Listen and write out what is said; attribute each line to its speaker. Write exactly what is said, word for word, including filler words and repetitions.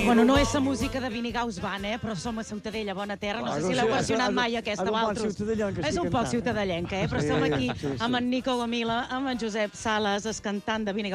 Speaker 1: Bueno, no és la música de Vinigaus Band, eh? Però som a Ciutadella, bona terra. No sé si l'heu versionat mai, aquesta, Valtros. És un poc ciutadellenca, eh? Però som aquí amb en Nico Gomila, amb en Josep Sales, cantant de Vinigaus